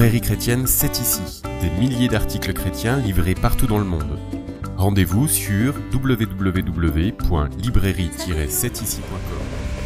librairie chrétienne C'est ici, des milliers d'articles chrétiens livrés partout dans le monde. Rendez-vous sur www.librairie-cetici.com.